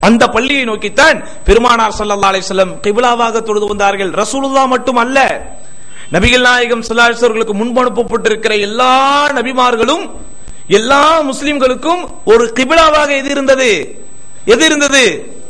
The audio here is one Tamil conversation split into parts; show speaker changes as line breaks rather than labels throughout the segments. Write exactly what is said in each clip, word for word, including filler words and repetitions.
அந்த பள்ளியை நோக்கித்தான் பெருமானார் ஸல்லல்லாஹு அலைஹி வஸல்லம் கிப்லாவாக தொழுது வந்தார்கள். ரசூலுல்லாஹ் மட்டும் அல்ல, நபிகள் நாயகம் ஸல்லல்லாஹு அலைஹி வஸல்லம் முன்பு அனுப்பப்பட்டிருக்கிற எல்லா நபிமார்களும் எல்லா முஸ்லிம்களுக்கும் ஒரு கிப்லாவாக எது இருந்தது? எது இருந்தது?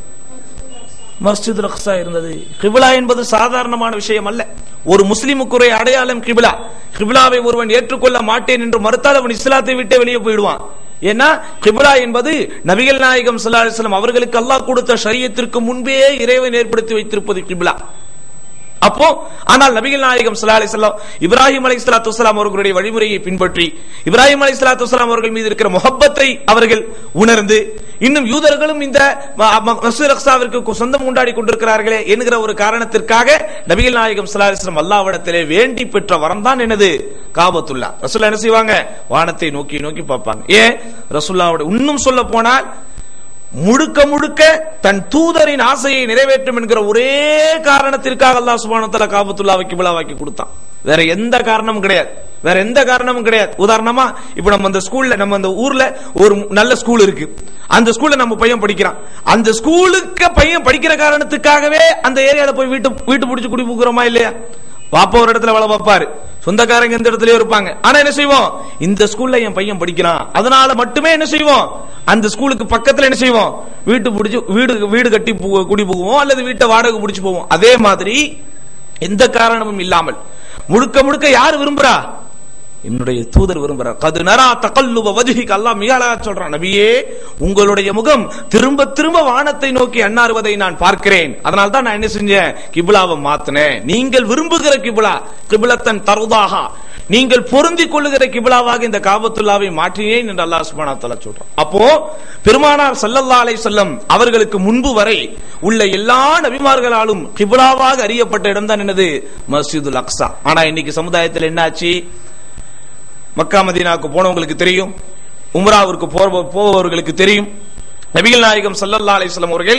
மஸ்ஜிதுல் அக்ஸா இருந்தது. கிப்லா என்பது சாதாரணமான விஷயம் அல்ல. ஒரு முஸ்லிமுக்குரிய அடையாளம் கிப்லா. கிப்லாவை ஒருவன் ஏற்றுக்கொள்ள மாட்டேன் என்று மறுத்தால் அவன் இஸ்லாத்தை விட்டு வெளியே போயிடுவான். ஏன்னா கிப்லா என்பது நபிகள் நாயகம் ஸல்லல்லாஹு அலைஹி வஸல்லம் அவர்களுக்கு அல்லாஹ் கொடுத்த ஷரியத்திற்கு முன்பே இறைவன் ஏற்படுத்தி வைத்திருப்பது கிப்லா. அப்போ ஆனால் நபிகள் நாயகம் ஸல்லல்லாஹு அலைஹி வஸல்லம் இப்ராஹிம் அலைஹிஸ்ஸலாத்து வஸலாம் அவர்களுடைய வழிமுறையை பின்பற்றி இப்ராஹிம் அலைஹிஸ்ஸலாத்து வஸலாம் அவர்கள் மீது இருக்கிற முஹப்பத்தை அவர்கள் உணர்ந்து, இன்னும் யூதர்களும் இந்த மஸ்ஜித் அக்ஸாவிற்கு சொந்தம் கொண்டாடி கொண்டிருக்கிறார்களே என்கிற ஒரு காரணத்திற்காக நபிகள் நாயகம் ஸல்லல்லாஹு அலைஹி வஸல்லம் அல்லாஹ்விடத்திலே வேண்டி பெற்ற வரம் தான் என்னது? காபத்துல்லா. ரசூலுல்லாஹ் என்ன செய்வாங்க? வானத்தை நோக்கி நோக்கி பார்ப்பாங்க. ஏன்? ரசூலுல்லாஹ்வுடைய இன்னும் சொல்ல போனால் முழுக்க முழுக்க தன் தூதரின் ஆசையை நிறைவேற்றும் என்கிற ஒரே காரணத்திற்காக அல்லாஹ் சுப்ஹானஹு வ தஆலா காபத்துல்லாவை கிப்லாவாக்கி கொடுத்தான். வேற எந்த காரணமும் கிடையாது. வேற எந்த காரணமும் கிடையாது. உதாரணமா இப்ப நம்ம அந்த ஸ்கூல்ல, நம்ம அந்த ஊர்ல ஒரு நல்ல ஸ்கூல் இருக்கு. அந்த ஸ்கூல்ல நம்ம பையன் படிக்கிறான். அந்த ஸ்கூலுக்கு பையன் படிக்கிற காரணத்துக்காகவே அந்த ஏரியால போய் வீட்டு வீட்டு பிடிச்சு குடி போகிறோமா இல்லையா? பாப்பா ஒரு இடத்துல வேலை பார்ப்பாரு, சொந்தக்காரங்க எந்த இடத்துலயே இருப்பாங்க. ஆனா என்ன செய்வோம்? இந்த ஸ்கூல்ல என் பையன் படிக்கிறான், அதனால மட்டுமே என்ன செய்வோம்? அந்த ஸ்கூலுக்கு பக்கத்துல என்ன செய்வோம்? வீட்டு பிடிச்சு வீடு வீடு கட்டி குடி போவோம், அல்லது வீட்டை வாடகை பிடிச்சு போவோம். அதே மாதிரி எந்த காரணமும் இல்லாமல் முழுக்க முழுக்க யார் விரும்புறா? என்னுடைய தூதர் விரும்புறார். கது நரா தகல்லுப வஜ்ஹிக, அல்லாஹ் மிக அழகா சொல்றான், நபியே உங்களுடைய முகம் திரும்ப திரும்ப வானத்தை நோக்கி அண்ணாறுவதை நான் பார்க்கிறேன், அதனால தான் நான் என்ன செஞ்சேன்? கிப்லாவை மாத்தினேன். நீங்கள் விரும்புகிற கிப்லா, கிப்லத்தன் தர்தாஹா, நீங்கள் பொருந்திக் கொள்ளுகிற கிப்லாவாக இந்த காபத்துல்லாவை மாற்றினேன் என்று அல்லாஹ் சுப்ஹானஹு வ தஆலா சொல்றான். அப்போ பெருமானார் ஸல்லல்லாஹு அலைஹி வஸல்லம் அவர்களுக்கு முன்பு வரை உள்ள எல்லா நபிமார்களாலும் கிப்லாவாக அறியப்பட்ட இடம் தான் என்னது? மஸ்ஜிதுல் அக்ஸா. ஆனா இன்னைக்கு சமுதாயத்தில் என்னாச்சு? மக்கா மதீனாவுக்கு போனவங்களுக்கு தெரியும், உம்ராவிற்கு போபவர்களுக்கு தெரியும், நபிகள் நாயகம் ஸல்லல்லாஹு அலைஹி வஸல்லம் அவர்கள்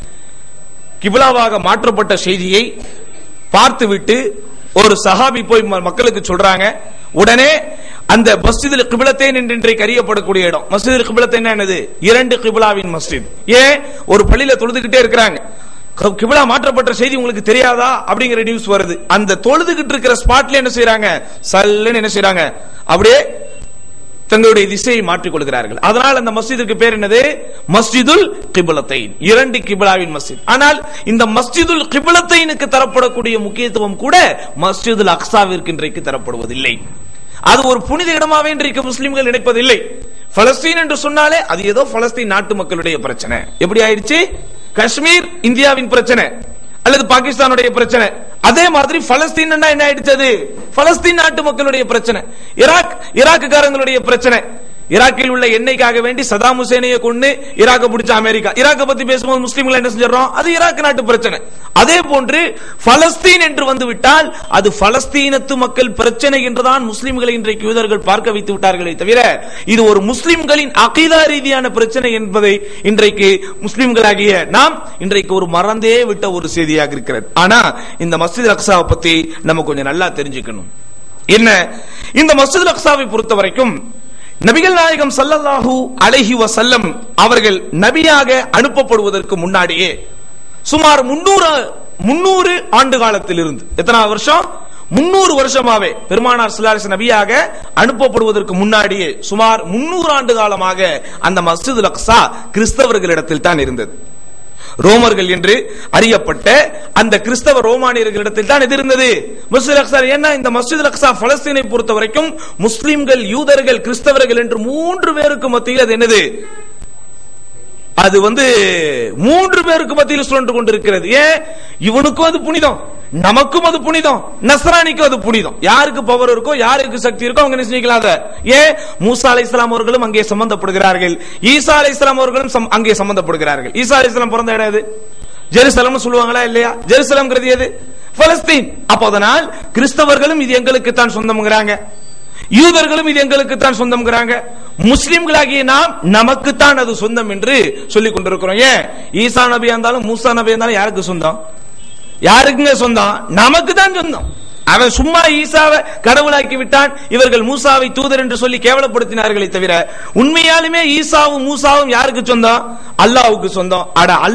கிப்லாவாக மாற்றப்பட்ட செய்தியை பார்த்துவிட்டு ஒரு சஹாபி போய் மக்களுக்கு சொல்றாங்க. உடனே அந்த மஸ்ஜிதுல் கிப்லத்தைன் என்று இன்றைக்கு அறியப்படக்கூடிய இடம், மஸ்ஜிதுல் கிப்லத்தைன் என்னது? இரண்டு கிப்லாவின் மஸ்ஜித். ஏன்? ஒரு பள்ளியில தொழுதுகிட்டே இருக்கிறாங்க, கிப்லா மாற்றப்பட்ட செய்தி உங்களுக்கு தெரியாதா அப்படிங்கிற நியூஸ் வருது. அந்த தொழுதுகிட்டு இருக்கிற ஸ்பாட்ல என்ன செய்யறாங்க? சல்லுன்னு என்ன செய்யறாங்க? அப்படியே தங்களுடைய திசையை மாற்றிக் கொள்கிறார்கள். அதனால் அந்த மஸ்ஜிதுக்கு பேர் என்னது? மஸ்ஜிதுல் கிப்லத்தைன், இரண்டு கிப்லாவின் மஸ்ஜித். ஆனால் இந்த மஸ்ஜிதுல் கிப்லத்தைனுக்கு தரப்படக்கூடிய முக்கியத்துவம் கூட மஸ்ஜிதுல் அக்ஸாவிற்கு இன்றைக்கு தரப்படுவதில்லை. அது ஒரு புனித இடமாவே இன்றைக்கு முஸ்லிம்கள் நினைப்பதில்லை. பலஸ்தீன் என்று சொன்னாலே அது ஏதோ பலஸ்தீன் நாட்டு மக்களுடைய பிரச்சனை. எப்படி ஆயிடுச்சு? காஷ்மீர் இந்தியாவின் பிரச்சனை அல்லது பாகிஸ்தானுடைய பிரச்சனை. அதே மாதிரி பலஸ்தீன் என்ன ஆயிடுச்சு? பலஸ்தீன் நாட்டு மக்களுடைய பிரச்சனை. ஈராக் ஈராக்குக்காரங்களுடைய பிரச்சனை. ஈராக்கில் உள்ள எண்ணெய்க்காக வேண்டி சதாம் ஹுசேனையை கொண்டு ஈராக்கை பிடிச்ச அமெரிக்கா. ஈராக்கை பத்தி பேசும்போது முஸ்லிம்கள் என்ன செஞ்சோம்? அது ஈராக் நாட்டு பிரச்சனை. அதே போன்று பலஸ்தீன் என்று வந்து விட்டால் அது பலஸ்தீனத்து மக்கள் பிரச்சனை என்றுதான் முஸ்லிம்களை இன்றைக்கு யூதர்கள் பார்க்க வைத்து விட்டார்களே தவிர இது ஒரு முஸ்லிம்களின் அகீதா ரீதியான பிரச்சனை என்பதை இன்றைக்கு முஸ்லிம்களாகிய நாம் இன்றைக்கு ஒரு மறந்தே விட்ட ஒரு செய்தியாக இருக்கிறது. ஆனா இந்த மஸ்ஜித் அக்ஸாவை பத்தி நம்ம கொஞ்சம் நல்லா தெரிஞ்சுக்கணும். என்ன? இந்த மஸ்ஜித் அக்ஸாவை பொறுத்த வரைக்கும் நபிகள் நாயகம் ஸல்லல்லாஹு அலைஹி வஸல்லம் அவர்கள் நபியாக அனுப்பப்படுவதற்கு முன்னாடியே சுமார் முன்னூறு முன்னூறு ஆண்டு காலத்தில் இருந்து, எத்தனை வருஷம்? முன்னூறு வருஷமாவே பெருமானார் ஸல்லல்லாஹு அலைஹி வஸல்லம் நபியாக அனுப்பப்படுவதற்கு முன்னாடியே சுமார் முன்னூறு ஆண்டு காலமாக அந்த மஸ்ஜிதுல் அக்ஸா கிறிஸ்தவர்களிடத்தில் தான் இருந்தது. ரோமர்கள் என்று அறியப்பட்ட அந்த கிறிஸ்தவ ரோமானியர்களிடத்தில் தான் இது இருந்தது மஸ்ஜிதுல் அக்ஸா. ஏன்னா இந்த மஸ்ஜிதுல் அக்ஸா பலஸ்தீனை பொறுத்த வரைக்கும் முஸ்லிம்கள், யூதர்கள், கிறிஸ்தவர்கள் என்று மூன்று பேருக்கு மத்தியில் அது என்னது? அது வந்து மூன்று பேருக்கு மத்தியில் சுழன்று கொண்டிருக்கிறது. ஏன்? இவனுக்கும் அது புனிதம், நமக்கும் அது புனிதம், நஸ்ரானிக்கும் அது புனிதம். யாருக்கு பவர் இருக்கோ, யாருக்கு சக்தி இருக்கோ அவங்க நினைக்கலாம். ஏன்? மூசா அலைஹிஸ்ஸலாம் அவர்களும் அங்கே சம்பந்தப்படுகிறார்கள், ஈசா அலைஹிஸ்ஸலாம் அவர்களும் அங்கே சம்பந்தப்படுகிறார்கள். ஈசா அலைஹிஸ்ஸலாம் பிறந்த இடம் எது? ஜெருசலம் சொல்லுவாங்களா இல்லையா? ஜெருசலம்ங்கிறது எது? பலஸ்தீன். அப்போ அதனால் கிறிஸ்தவர்களும் இது எங்களுக்கு தான் சொந்தம்ங்கிறாங்க, யூதர்களும் இது எங்களுக்கு தான் சொந்தம்ங்கிறாங்க, முஸ்லிம்களாகிய நாம் நமக்கு தான் அது சொந்தம் என்று சொல்லிக் கொண்டிருக்கிறோம். ஏன்? ஈசா நபியா இருந்தாலும் மூசா நபியா இருந்தாலும் யாருக்கு சொந்தம்? யாருக்குங்க சொந்தம்? நமக்கு தான் சொந்தம். அவன் சும்மா ஈசாவை கடவுளாக்கி விட்டான், இவர்கள் மூசாவை தூதர் என்று சொல்லி கேவலப்படுத்தினார்களே தவிர உண்மையாலுமே ஈசாவும் மூசாவும் யாருக்கு சொந்தம்? அல்லாஹ்வுக்கு சொந்தம். அட